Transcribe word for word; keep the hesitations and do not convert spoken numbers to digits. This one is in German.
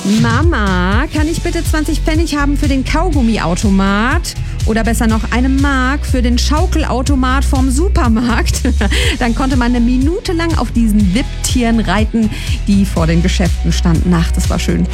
Mama, kann ich bitte zwanzig Pfennig haben für den Kaugummiautomat? Oder besser noch eine Mark für den Schaukelautomat vom Supermarkt? Dann konnte man eine Minute lang auf diesen Wipptieren reiten, die vor den Geschäften standen. Ach, das war schön.